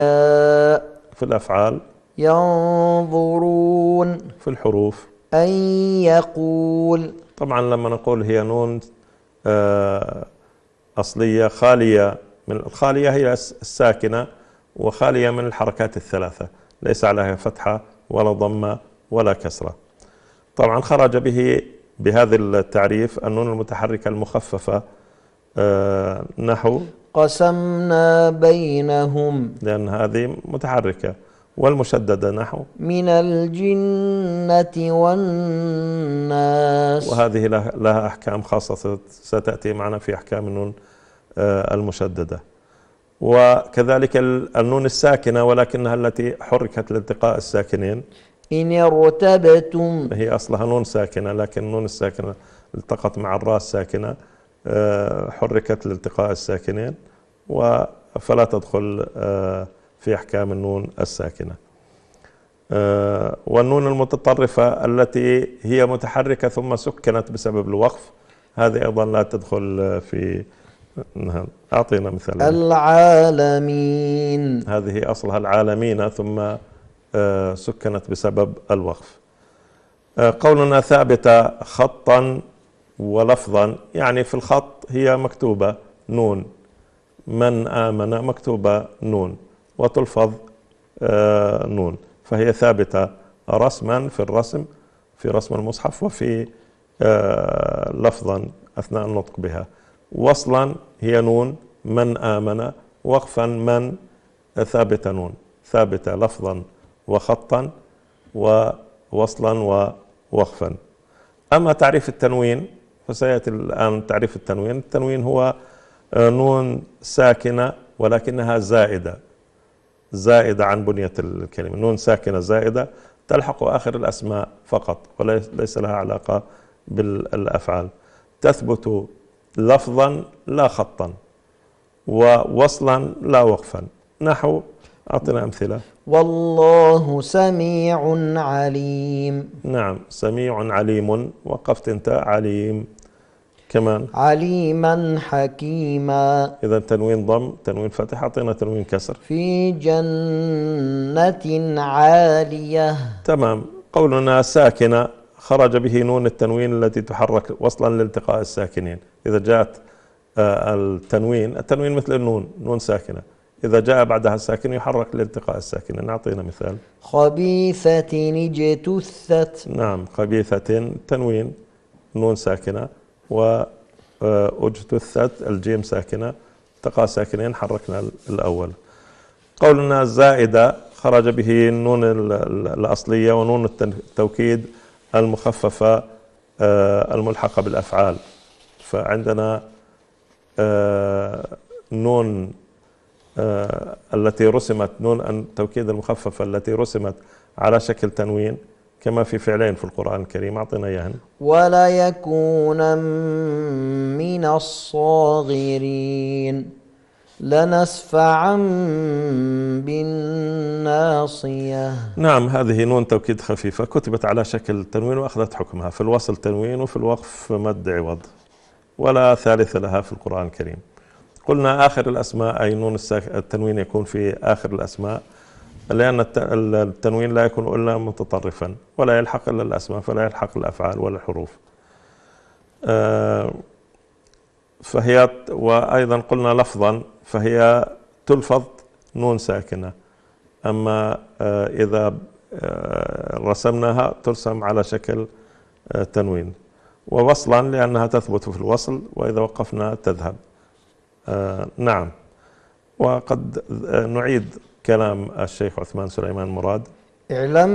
في الأفعال. ينظرون في الحروف. أن يقول. طبعا لما نقول هي نون أصلية خالية من الخالية هي الساكنة وخالية من الحركات الثلاثة، ليس عليها فتحة ولا ضمة ولا كسرة. طبعا خرج به بهذا التعريف النون المتحركة المخففة نحو قسمنا بينهم، لأن هذه متحركة، والمشددة نحو من الجنة والناس، وهذه لها أحكام خاصة ستأتي معنا في أحكام النون المشددة. وكذلك النون الساكنة ولكنها التي حركت لالتقاء الساكنين، إن ارتبتم، هي أصلها نون ساكنة لكن النون الساكنة التقت مع الراء الساكنة حركت لالتقاء الساكنين فلا تدخل في أحكام النون الساكنة. والنون المتطرفة التي هي متحركة ثم سكنت بسبب الوقف، هذه أيضا لا تدخل في. أعطينا مثال. العالمين، هذه أصلها العالمين ثم سكنت بسبب الوقف. قولنا ثابتة خطا ولفظا، يعني في الخط هي مكتوبة نون، من آمن مكتوبة نون وتلفظ نون، فهي ثابتة رسما في الرسم في رسم المصحف، وفي لفظا أثناء النطق بها. وصلا هي نون من آمن، وقفا من ثابتة نون، ثابتة لفظا وخطا ووصلا ووقفا. أما تعريف التنوين فسيأتي الآن تعريف التنوين. التنوين هو نون ساكنة ولكنها زائدة عن بنية الكلمة، نون ساكنة زائدة تلحق آخر الأسماء فقط وليس لها علاقة بالأفعال، تثبت لفظا لا خطا ووصلا لا وقفا. نحو أعطنا أمثلة. والله سميع عليم. نعم، سميع عليم، وقفت أنت عليم. كمان عليما حكيما. إذا تنوين ضم، تنوين فتح، أعطينا تنوين كسر. في جنة عالية. تمام. قولنا ساكنة خرج به نون التنوين التي تحرك وصلا لالتقاء الساكنين. إذا جاءت التنوين مثل النون، نون ساكنة، إذا جاء بعدها الساكن يحرك لالتقاء الساكنين. نعطينا مثال. خبيثة اجتثت. نعم، خبيثة تنوين نون ساكنة، واجتثت الجيم ساكنة، التقاء ساكنين حركنا الأول. قولنا الزائدة خرج به النون الأصلية ونون التوكيد المخففة الملحقة بالأفعال. فعندنا نون التي رسمت، نون التوكيد المخففة التي رسمت على شكل تنوين كما في فعلين في القرآن الكريم. أعطنا إياهن. ولا يكون من الصاغرين. لنسفعا بالناصية. نعم، هذه نون توكيد خفيفة كتبت على شكل تنوين وأخذت حكمها في الوصل تنوين وفي الوقف مد عوض، ولا ثالث لها في القرآن الكريم. قلنا آخر الأسماء أي نون التنوين يكون في آخر الأسماء، لأن التنوين لا يكون إلا متطرفا ولا يلحق إلا الأسماء، فلا يلحق الأفعال ولا الحروف. فهي وأيضا قلنا لفظا فهي تلفظ نون ساكنة، أما إذا رسمناها ترسم على شكل تنوين. ووصلا لأنها تثبت في الوصل، وإذا وقفنا تذهب. نعم. وقد نعيد كلام الشيخ عثمان سليمان مراد. اعلم